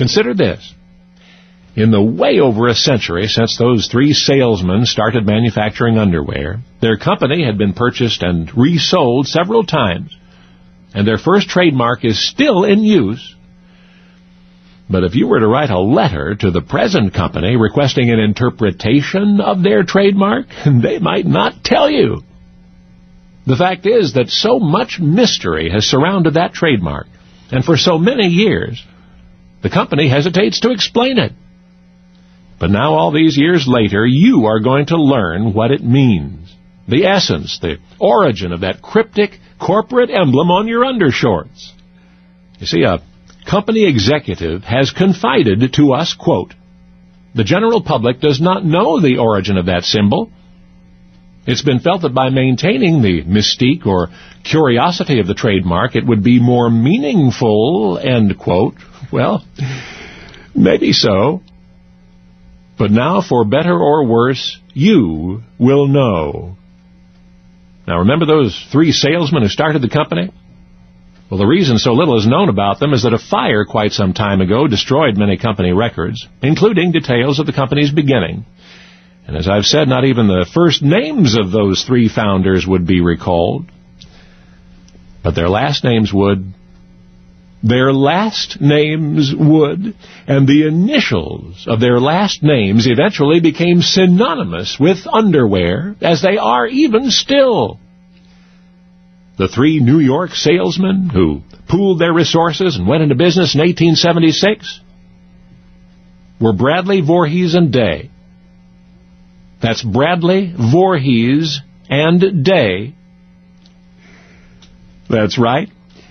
Consider this. In the way over a century since those three salesmen started manufacturing underwear, their company had been purchased and resold several times, and their first trademark is still in use. But if you were to write a letter to the present company requesting an interpretation of their trademark, they might not tell you. The fact is that so much mystery has surrounded that trademark, and for so many years, the company hesitates to explain it. But now, all these years later, you are going to learn what it means. The essence, the origin of that cryptic corporate emblem on your undershorts. You see, a company executive has confided to us, quote, "The general public does not know the origin of that symbol. It's been felt that by maintaining the mystique or curiosity of the trademark, it would be more meaningful," end quote. Well, maybe so. But now, for better or worse, you will know. Now, remember those three salesmen who started the company? Well, the reason so little is known about them is that a fire quite some time ago destroyed many company records, including details of the company's beginning. And as I've said, not even the first names of those three founders would be recalled. But their last names would. Their last names would, and the initials of their last names eventually became synonymous with underwear, as they are even still. The three New York salesmen who pooled their resources and went into business in 1876 were Bradley, Voorhees, and Day. That's Bradley, Voorhees, and Day. That's right.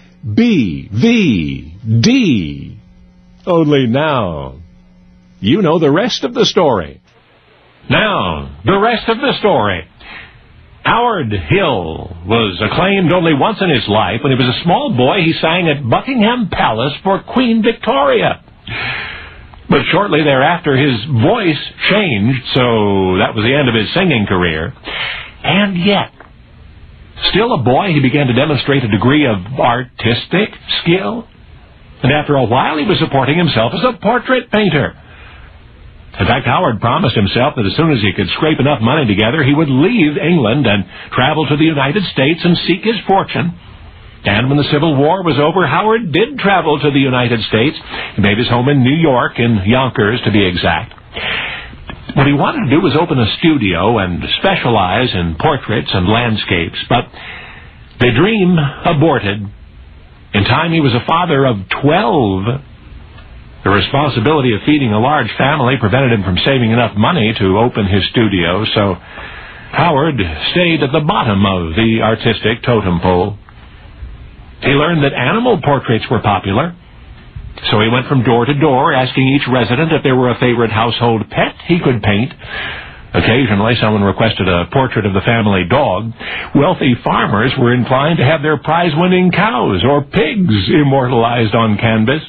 BVD. Only now, you know the rest of the story. Now, the rest of the story. Howard Hill was acclaimed only once in his life. When he was a small boy, he sang at Buckingham Palace for Queen Victoria. But shortly thereafter, his voice changed, so that was the end of his singing career. And yet, still a boy, he began to demonstrate a degree of artistic skill. And after a while, he was supporting himself as a portrait painter. In fact, Howard promised himself that as soon as he could scrape enough money together, he would leave England and travel to the United States and seek his fortune. And when the Civil War was over, Howard did travel to the United States. He made his home in New York, in Yonkers to be exact. What he wanted to do was open a studio and specialize in portraits and landscapes, but the dream aborted. In time, he was a father of 12. The responsibility of feeding a large family prevented him from saving enough money to open his studio, so Howard stayed at the bottom of the artistic totem pole. He learned that animal portraits were popular, so he went from door to door asking each resident if there were a favorite household pet he could paint. Occasionally, someone requested a portrait of the family dog. Wealthy farmers were inclined to have their prize-winning cows or pigs immortalized on canvas.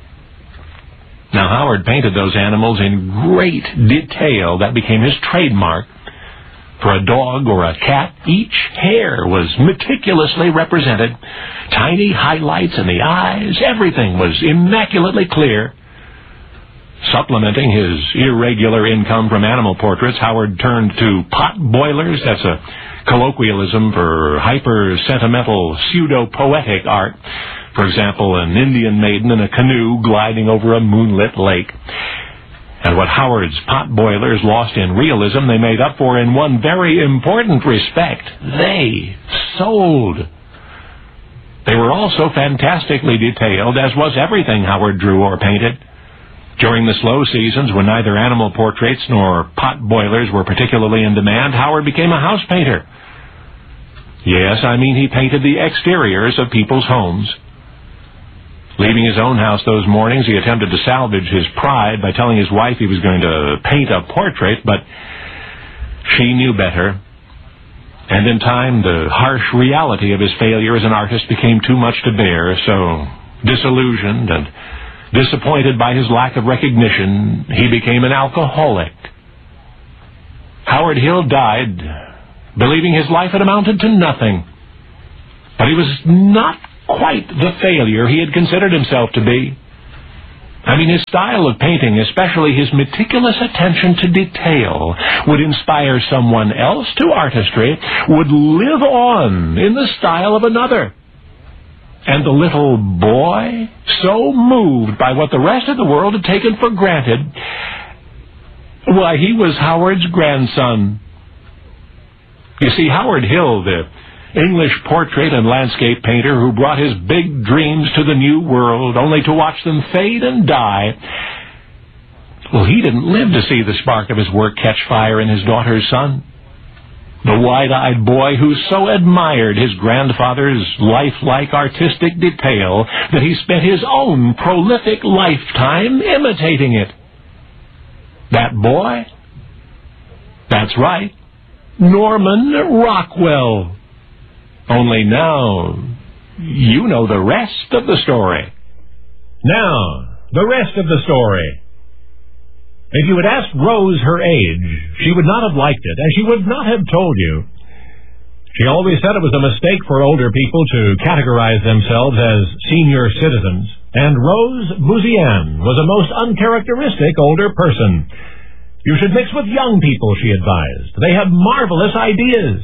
Now, Howard painted those animals in great detail. That became his trademark. For a dog or a cat, each hair was meticulously represented. Tiny highlights in the eyes. Everything was immaculately clear. Supplementing his irregular income from animal portraits, Howard turned to pot boilers. That's a colloquialism for hyper-sentimental, pseudo-poetic art. For example, an Indian maiden in a canoe gliding over a moonlit lake. And what Howard's pot boilers lost in realism, they made up for in one very important respect. They sold. They were also fantastically detailed, as was everything Howard drew or painted. During the slow seasons, when neither animal portraits nor pot boilers were particularly in demand, Howard became a house painter. Yes, I mean he painted the exteriors of people's homes. Leaving his own house those mornings, he attempted to salvage his pride by telling his wife he was going to paint a portrait, but she knew better. And in time, the harsh reality of his failure as an artist became too much to bear, so disillusioned and disappointed by his lack of recognition, he became an alcoholic. Howard Hill died, believing his life had amounted to nothing. But he was not quite the failure he had considered himself to be. His style of painting, especially his meticulous attention to detail, would inspire someone else to artistry, would live on in the style of another. And the little boy, so moved by what the rest of the world had taken for granted, why, he was Howard's grandson. You see, Howard Hill, the English portrait and landscape painter who brought his big dreams to the New World only to watch them fade and die, well, he didn't live to see the spark of his work catch fire in his daughter's son. The wide-eyed boy who so admired his grandfather's lifelike artistic detail that he spent his own prolific lifetime imitating it. That boy? That's right, Norman Rockwell. Only now, you know the rest of the story. Now, the rest of the story. If you had asked Rose her age, she would not have liked it, and she would not have told you. She always said it was a mistake for older people to categorize themselves as senior citizens, and Rose Bouziane was a most uncharacteristic older person. You should mix with young people, she advised. They have marvelous ideas.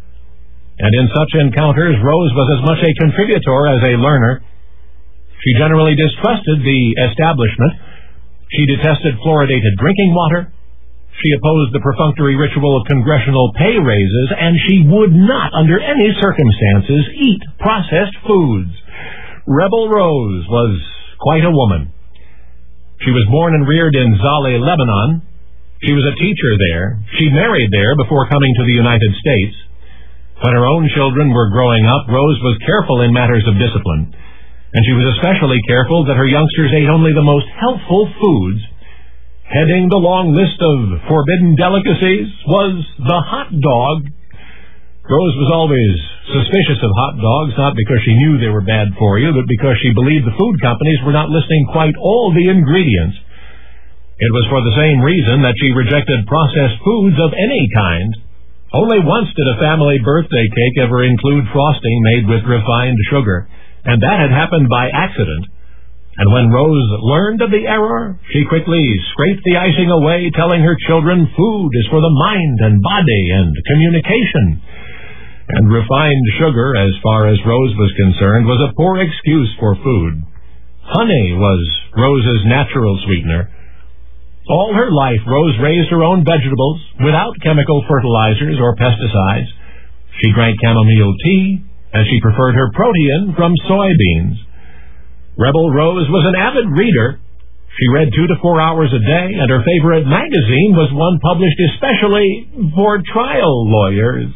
And in such encounters, Rose was as much a contributor as a learner. She generally distrusted the establishment. She detested fluoridated drinking water. She opposed the perfunctory ritual of congressional pay raises, and she would not, under any circumstances, eat processed foods. Rebel Rose was quite a woman. She was born and reared in Zale, Lebanon. She was a teacher there. She married there before coming to the United States. When her own children were growing up, Rose was careful in matters of discipline, and she was especially careful that her youngsters ate only the most healthful foods. Heading the long list of forbidden delicacies was the hot dog. Rose was always suspicious of hot dogs, not because she knew they were bad for you, but because she believed the food companies were not listing quite all the ingredients. It was for the same reason that she rejected processed foods of any kind. Only once did a family birthday cake ever include frosting made with refined sugar, and that had happened by accident. And when Rose learned of the error, she quickly scraped the icing away, telling her children food is for the mind and body and communication. And refined sugar, as far as Rose was concerned, was a poor excuse for food. Honey was Rose's natural sweetener. All her life, Rose raised her own vegetables without chemical fertilizers or pesticides. She drank chamomile tea, and she preferred her protein from soybeans. Rebel Rose was an avid reader. She read 2 to 4 hours a day, and her favorite magazine was one published especially for trial lawyers.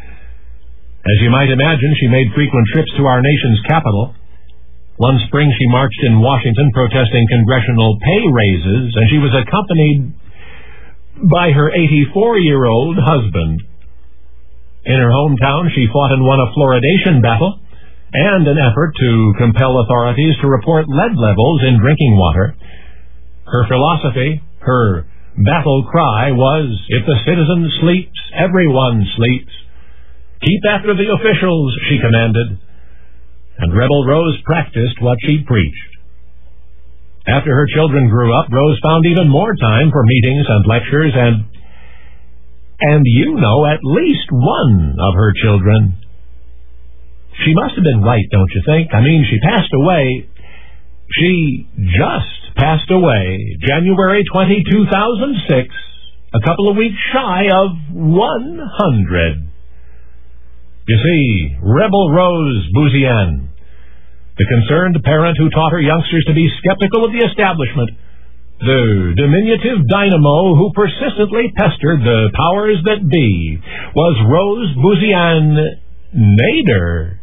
As you might imagine, she made frequent trips to our nation's capital. One spring she marched in Washington protesting congressional pay raises, and she was accompanied by her 84-year-old husband. In her hometown, she fought and won a fluoridation battle and an effort to compel authorities to report lead levels in drinking water. Her philosophy, her battle cry was, "If the citizen sleeps, everyone sleeps. Keep after the officials," she commanded. And Rebel Rose practiced what she preached. After her children grew up, Rose found even more time for meetings and lectures, and at least one of her children. She must have been right, don't you think? She passed away. She just passed away January 20, 2006, a couple of weeks shy of 100. You see, Rebel Rose Bouziane, the concerned parent who taught her youngsters to be skeptical of the establishment, the diminutive dynamo who persistently pestered the powers that be, was Rose Bouziane Nader.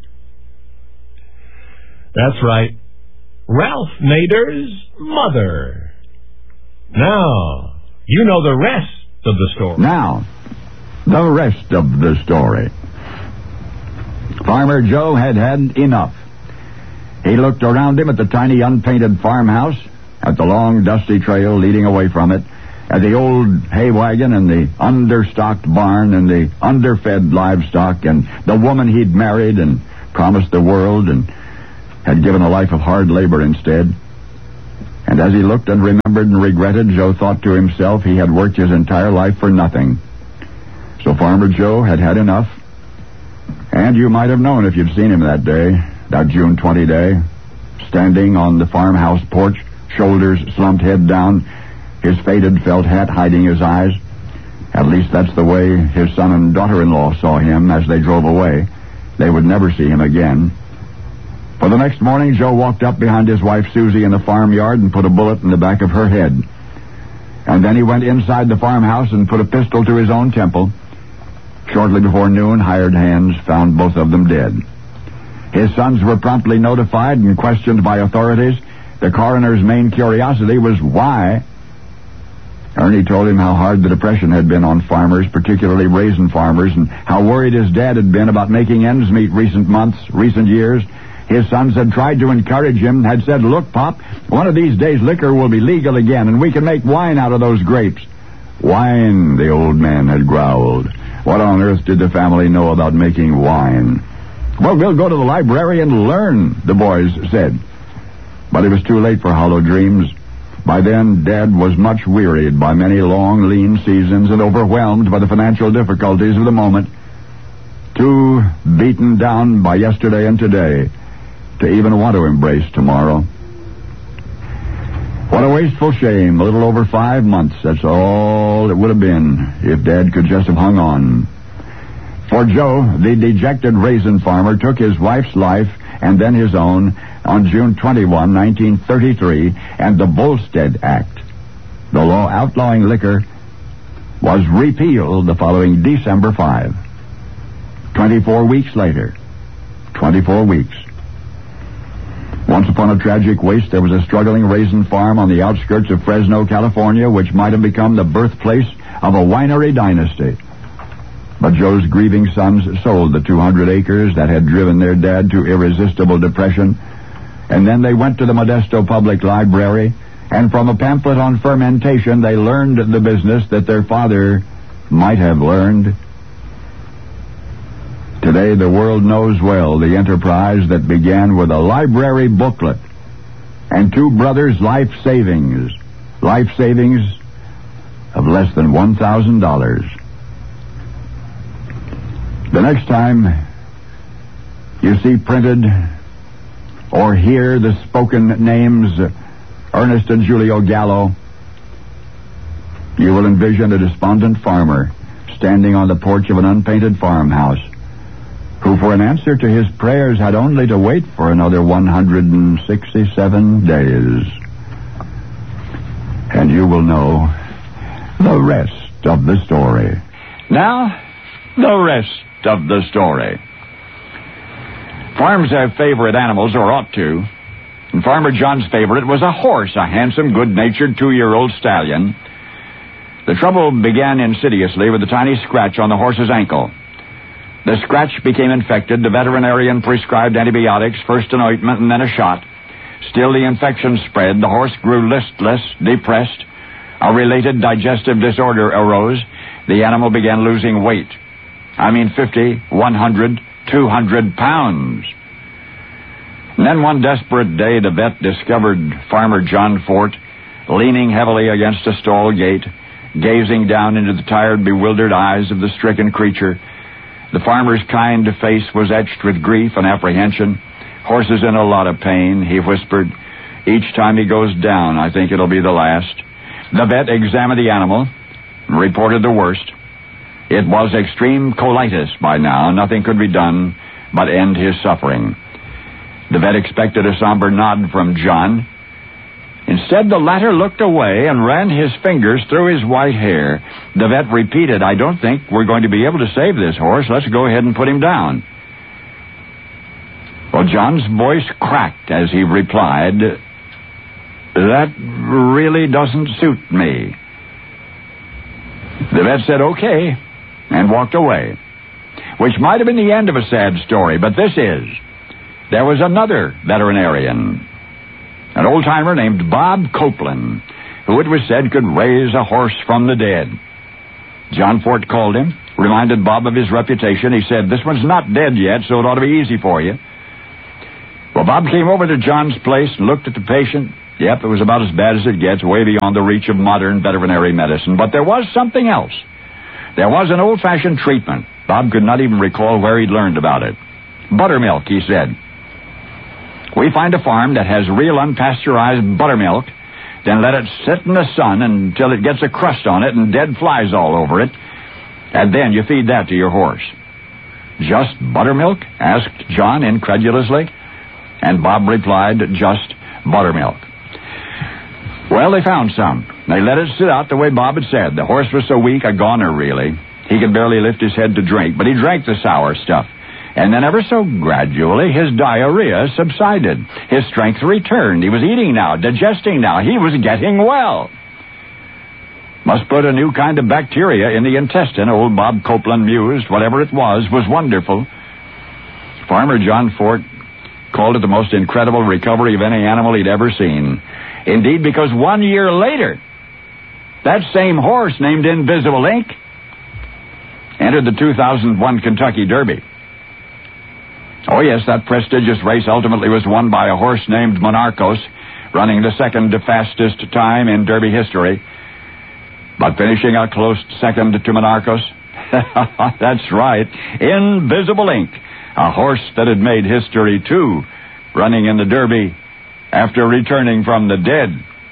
That's right, Ralph Nader's mother. Now, you know the rest of the story. Now, the rest of the story. Farmer Joe had had enough. He looked around him at the tiny unpainted farmhouse, at the long dusty trail leading away from it, at the old hay wagon and the understocked barn and the underfed livestock and the woman he'd married and promised the world and had given a life of hard labor instead. And as he looked and remembered and regretted, Joe thought to himself he had worked his entire life for nothing. So Farmer Joe had had enough. And you might have known if you'd seen him that day, that June 20 day, standing on the farmhouse porch, shoulders slumped, head down, his faded felt hat hiding his eyes. At least that's the way his son and daughter-in-law saw him as they drove away. They would never see him again. For the next morning, Joe walked up behind his wife Susie in the farmyard and put a bullet in the back of her head. And then he went inside the farmhouse and put a pistol to his own temple. Shortly before noon, hired hands found both of them dead. His sons were promptly notified and questioned by authorities. The coroner's main curiosity was why. Ernie told him how hard the Depression had been on farmers, particularly raisin farmers, and how worried his dad had been about making ends meet recent months, recent years. His sons had tried to encourage him, had said, "Look, Pop, one of these days liquor will be legal again, and we can make wine out of those grapes." Wine, the old man had growled. What on earth did the family know about making wine? "Well, we'll go to the library and learn," the boys said. But it was too late for hollow dreams. By then, Dad was much wearied by many long, lean seasons and overwhelmed by the financial difficulties of the moment. Too beaten down by yesterday and today to even want to embrace tomorrow. What a wasteful shame. A little over 5 months. That's all it would have been if Dad could just have hung on. For Joe, the dejected raisin farmer took his wife's life and then his own on June 21, 1933, and the Volstead Act, the law outlawing liquor, was repealed the following December 5. 24 weeks later. 24 weeks. Once upon a tragic waste, there was a struggling raisin farm on the outskirts of Fresno, California, which might have become the birthplace of a winery dynasty. But Joe's grieving sons sold the 200 acres that had driven their dad to irresistible depression, and then they went to the Modesto Public Library, and from a pamphlet on fermentation, they learned the business that their father might have learned. Today, the world knows well the enterprise that began with a library booklet and two brothers' life savings of less than $1,000. The next time you see printed or hear the spoken names Ernest and Julio Gallo, you will envision a despondent farmer standing on the porch of an unpainted farmhouse, who for an answer to his prayers had only to wait for another 167 days. And you will know the rest of the story. Now, the rest of the story. Farms have favorite animals, or ought to. And Farmer John's favorite was a horse, a handsome, good-natured 2-year-old stallion. The trouble began insidiously with a tiny scratch on the horse's ankle. The scratch became infected. The veterinarian prescribed antibiotics, first an ointment and then a shot. Still the infection spread. The horse grew listless, depressed. A related digestive disorder arose. The animal began losing weight. 50, 100, 200 pounds. And then one desperate day, the vet discovered Farmer John Fort leaning heavily against a stall gate, gazing down into the tired, bewildered eyes of the stricken creature. The farmer's kind face was etched with grief and apprehension. "Horse is in a lot of pain," he whispered. "Each time he goes down, I think it'll be the last." The vet examined the animal and reported the worst. It was extreme colitis by now. Nothing could be done but end his suffering. The vet expected a somber nod from John. Instead, the latter looked away and ran his fingers through his white hair. The vet repeated, "I don't think we're going to be able to save this horse. Let's go ahead and put him down." Well, John's voice cracked as he replied, "That really doesn't suit me." The vet said, "Okay," and walked away, which might have been the end of a sad story, but this is. There was another veterinarian, an old-timer named Bob Copeland, who it was said could raise a horse from the dead. John Fort called him, reminded Bob of his reputation. He said, "This one's not dead yet, so it ought to be easy for you." Well, Bob came over to John's place and looked at the patient, Yep, it was about as bad as it gets, way beyond the reach of modern veterinary medicine. But there was something else. There was an old-fashioned treatment. Bob could not even recall where he'd learned about it. Buttermilk, he said. We find a farm that has real unpasteurized buttermilk, then let it sit in the sun until it gets a crust on it and dead flies all over it, and then you feed that to your horse. Just buttermilk? Asked John incredulously. And Bob replied, just buttermilk. Well, they found some. They let it sit out the way Bob had said. The horse was so weak, a goner, really. He could barely lift his head to drink, but he drank the sour stuff. And then ever so gradually, his diarrhea subsided. His strength returned. He was eating now, digesting now. He was getting well. Must put a new kind of bacteria in the intestine, old Bob Copeland mused. Whatever it was wonderful. Farmer John Fort called it the most incredible recovery of any animal he'd ever seen. Indeed, because 1 year later, that same horse named Invisible Ink entered the 2001 Kentucky Derby. Oh, yes, that prestigious race ultimately was won by a horse named Monarchos, running the second fastest time in Derby history. But finishing a close second to Monarchos? That's right, Invisible Ink, a horse that had made history, too, running in the Derby after returning from the dead.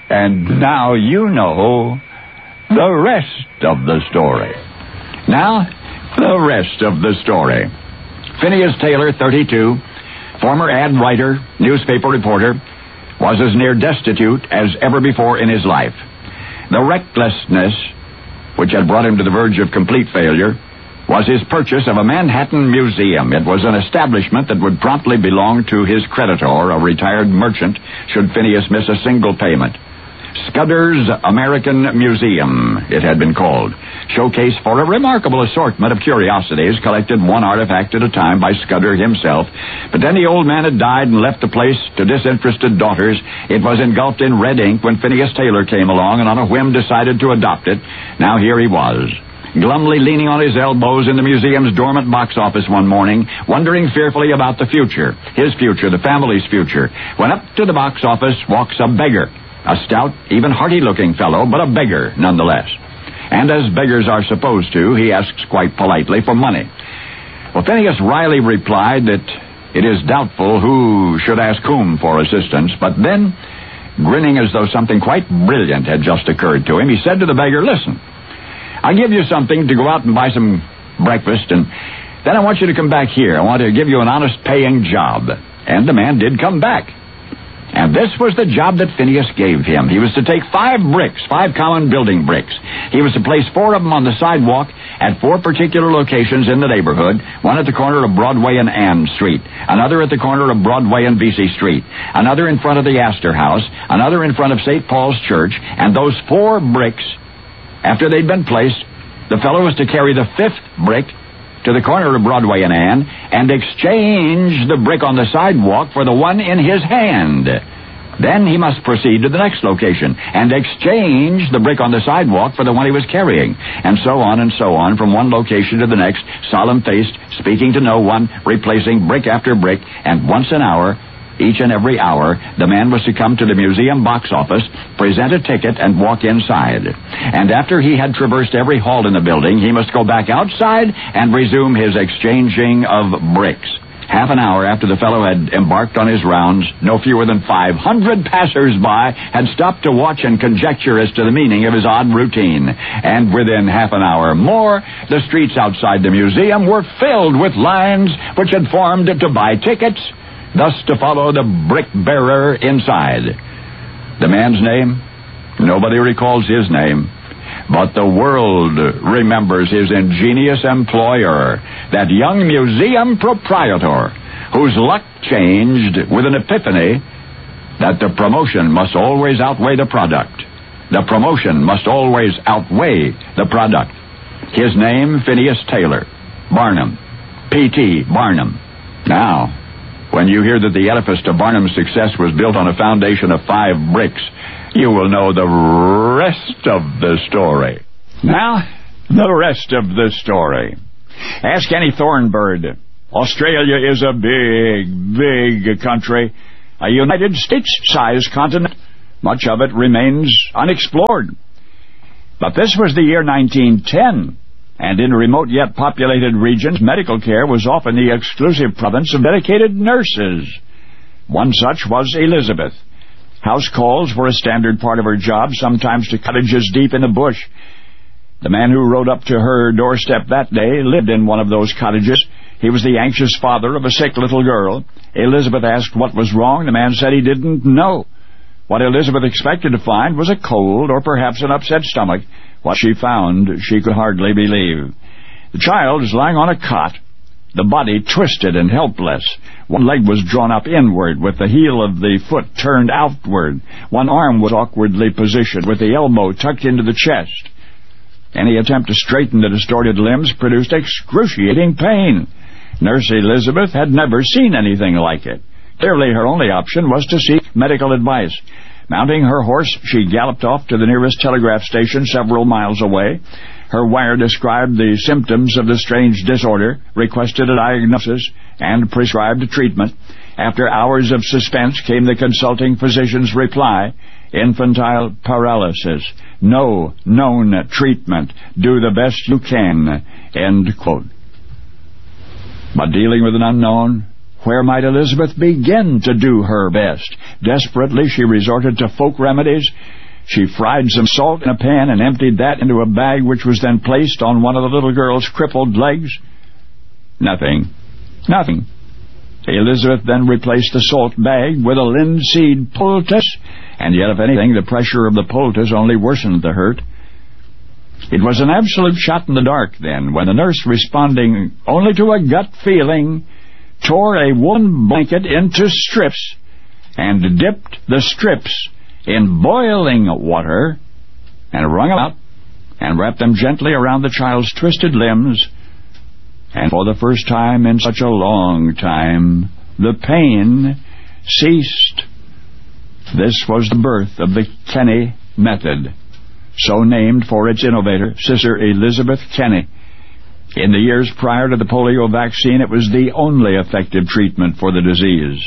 And now you know the rest of the story. Now, the rest of the story. Phineas Taylor, 32, former ad writer, newspaper reporter, was as near destitute as ever before in his life. The recklessness which had brought him to the verge of complete failure was his purchase of a Manhattan museum. It was an establishment that would promptly belong to his creditor, a retired merchant, should Phineas miss a single payment. Scudder's American Museum, it had been called, showcased for a remarkable assortment of curiosities, collected one artifact at a time by Scudder himself. But then the old man had died and left the place to disinterested daughters. It was engulfed in red ink when Phineas Taylor came along and on a whim decided to adopt it. Now here he was, glumly leaning on his elbows in the museum's dormant box office one morning, wondering fearfully about the future, his future, the family's future, when up to the box office walks a beggar. A stout, even hearty-looking fellow, but a beggar nonetheless. And as beggars are supposed to, he asks quite politely for money. Well, Phineas wryly replied that it is doubtful who should ask whom for assistance, but then, grinning as though something quite brilliant had just occurred to him, he said to the beggar, "Listen, I'll give you something to go out and buy some breakfast, and then I want you to come back here. I want to give you an honest-paying job." And the man did come back. And this was the job that Phineas gave him. He was to take 5 bricks, 5 common building bricks. He was to place 4 of them on the sidewalk at 4 particular locations in the neighborhood, one at the corner of Broadway and Ann Street, another at the corner of Broadway and Vesey Street, another in front of the Astor House, another in front of St. Paul's Church, and those 4 bricks, after they'd been placed, the fellow was to carry the 5th brick to the corner of Broadway and Ann and exchange the brick on the sidewalk for the one in his hand. Then he must proceed to the next location and exchange the brick on the sidewalk for the one he was carrying, and so on from one location to the next, solemn-faced, speaking to no one, replacing brick after brick, and once an hour, each and every hour, the man was to come to the museum box office, present a ticket, and walk inside. And after he had traversed every hall in the building, he must go back outside and resume his exchanging of bricks. Half an hour after the fellow had embarked on his rounds, no fewer than 500 passers-by had stopped to watch and conjecture as to the meaning of his odd routine. And within half an hour more, the streets outside the museum were filled with lines which had formed to buy tickets, thus to follow the brick-bearer inside. The man's name? Nobody recalls his name. But the world remembers his ingenious employer, that young museum proprietor, whose luck changed with an epiphany that the promotion must always outweigh the product. The promotion must always outweigh the product. His name, Phineas Taylor. Barnum. P.T. Barnum. Now, when you hear that the edifice to Barnum's success was built on a foundation of 5 bricks, you will know the rest of the story. Now, the rest of the story. Ask any thornbird. Australia is a big, big country, a United States-sized continent Much of it remains unexplored. But this was the year 1910, and in remote yet populated regions, medical care was often the exclusive province of dedicated nurses. One such was Elizabeth. House calls were a standard part of her job, sometimes to cottages deep in the bush. The man who rode up to her doorstep that day lived in one of those cottages. He was the anxious father of a sick little girl. Elizabeth asked what was wrong. The man said he didn't know. What Elizabeth expected to find was a cold or perhaps an upset stomach. What she found, she could hardly believe. The child was lying on a cot, the body twisted and helpless. One leg was drawn up inward with the heel of the foot turned outward. One arm was awkwardly positioned with the elbow tucked into the chest. Any attempt to straighten the distorted limbs produced excruciating pain. Nurse Elizabeth had never seen anything like it. Clearly, her only option was to seek medical advice. Mounting her horse, she galloped off to the nearest telegraph station several miles away. Her wire described the symptoms of the strange disorder, requested a diagnosis, and prescribed treatment. After hours of suspense came the consulting physician's reply: infantile paralysis. No known treatment. Do the best you can. End quote. But dealing with an unknown, where might Elizabeth begin to do her best? Desperately, she resorted to folk remedies. She fried some salt in a pan and emptied that into a bag, which was then placed on one of the little girl's crippled legs. Nothing. Elizabeth then replaced the salt bag with a linseed poultice, and yet, if anything, the pressure of the poultice only worsened the hurt. It was an absolute shot in the dark, then, when the nurse, responding only to a gut feeling, tore a woolen blanket into strips and dipped the strips in boiling water and wrung them out and wrapped them gently around the child's twisted limbs. And for the first time in such a long time, the pain ceased. This was the birth of the Kenny method, so named for its innovator, Sister Elizabeth Kenny. In the years prior to the polio vaccine, it was the only effective treatment for the disease.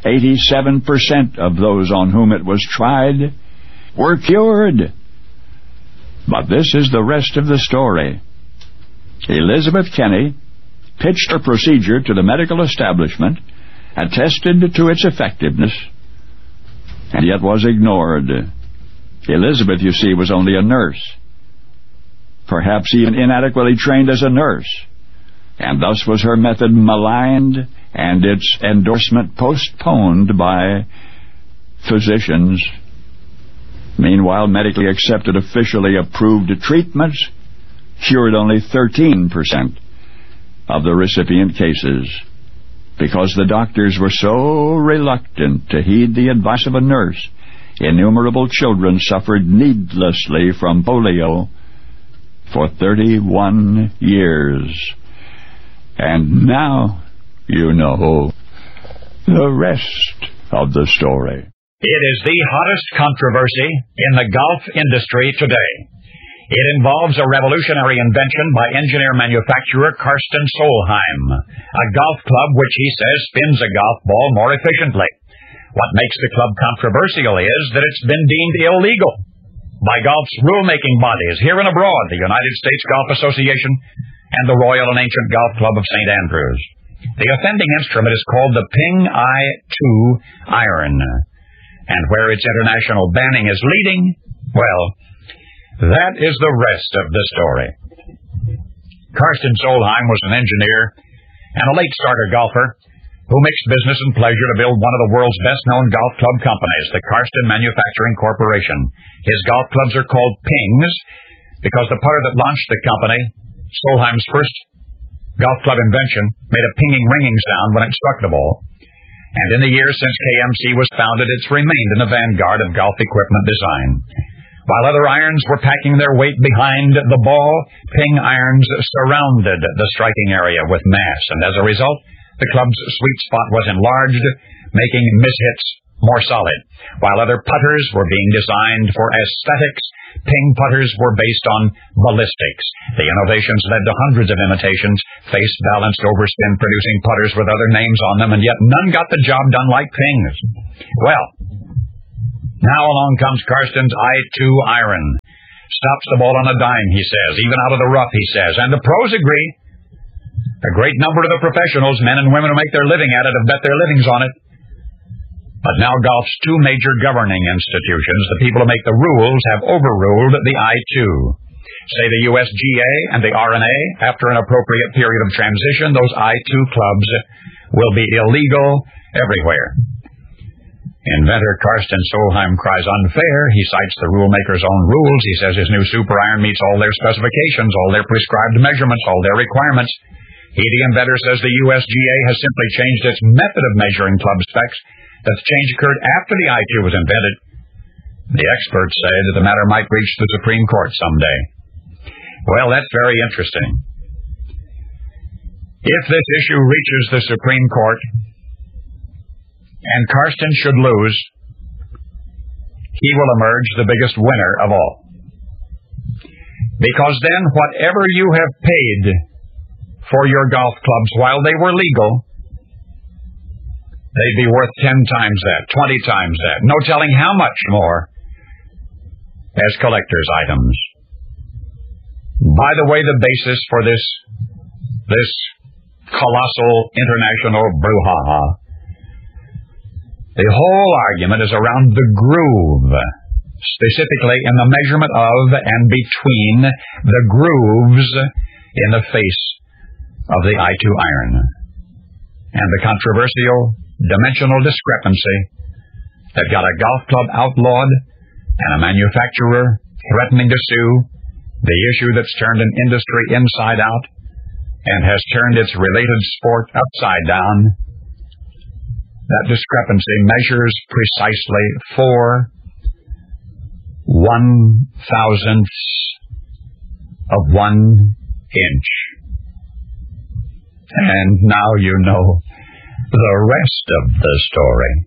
87% of those on whom it was tried were cured. But this is the rest of the story. Elizabeth Kenny pitched her procedure to the medical establishment, attested to its effectiveness, and yet was ignored. Elizabeth, you see, was only a nurse, perhaps even inadequately trained as a nurse, and thus was her method maligned and its endorsement postponed by physicians. Meanwhile, medically accepted, officially approved treatments cured only 13% of the recipient cases, because the doctors were so reluctant to heed the advice of a nurse. Innumerable children suffered needlessly from polio for 31 years. And now you know the rest of the story. It is the hottest controversy in the golf industry today. It involves a revolutionary invention by engineer-manufacturer Karsten Solheim, a golf club which he says spins a golf ball more efficiently. What makes the club controversial is that it's been deemed illegal by golf's rule-making bodies here and abroad, the United States Golf Association and the Royal and Ancient Golf Club of St. Andrews. The offending instrument is called the Ping I-2 iron, and where its international banning is leading, well, that is the rest of the story. Karsten Solheim was an engineer and a late starter golfer who mixed business and pleasure to build one of the world's best-known golf club companies, the Karsten Manufacturing Corporation. His golf clubs are called Pings because the putter that launched the company, Solheim's first golf club invention, made a pinging, ringing sound when it struck the ball. And in the years since KMC was founded, it's remained in the vanguard of golf equipment design. While other irons were packing their weight behind the ball, Ping irons surrounded the striking area with mass, and as a result, the club's sweet spot was enlarged, making mishits more solid. While other putters were being designed for aesthetics, Ping putters were based on ballistics. The innovations led to hundreds of imitations, face-balanced overspin-producing putters with other names on them, and yet none got the job done like Ping's. Well, Now along comes Karsten's I-2 iron. Stops the ball on a dime, he says, even out of the rough, he says. And the pros agree. A great number of the professionals, men and women who make their living at it, have bet their livings on it. But now golf's two major governing institutions, the people who make the rules, have overruled the I-2. Say the USGA and the R&A, after an appropriate period of transition, those I-2 clubs will be illegal everywhere. Inventor Karsten Solheim cries unfair. He cites the rulemaker's own rules. He says his new super iron meets all their specifications, all their prescribed measurements, all their requirements. He, the inventor, says the USGA has simply changed its method of measuring club specs. That the change occurred after the I-2 was invented. The experts say that the matter might reach the Supreme Court someday. Well, that's very interesting. If this issue reaches the Supreme Court, and Karsten should lose, he will emerge the biggest winner of all. Because then whatever you have paid for your golf clubs while they were legal, they'd be worth 10 times that, 20 times that, no telling how much more, as collector's items. By the way, the basis for this colossal international brouhaha, the whole argument is around the groove, specifically in the measurement of and between the grooves in the face of the I-2 iron, and the controversial dimensional discrepancy that got a golf club outlawed and a manufacturer threatening to sue, the issue that's turned an industry inside out and has turned its related sport upside down. That discrepancy measures precisely 4 1/1000ths of 1 inch. And now you know the rest of the story.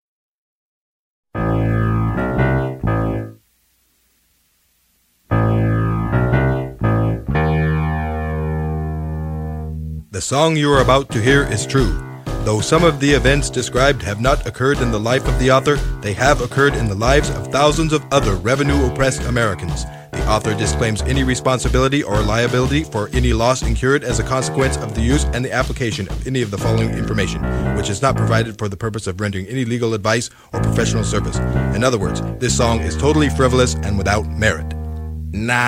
The song you are about to hear is true. Though some of the events described have not occurred in the life of the author, they have occurred in the lives of thousands of other revenue-oppressed Americans. The author disclaims any responsibility or liability for any loss incurred as a consequence of the use and the application of any of the following information, which is not provided for the purpose of rendering any legal advice or professional service. In other words, this song is totally frivolous and without merit. Nah.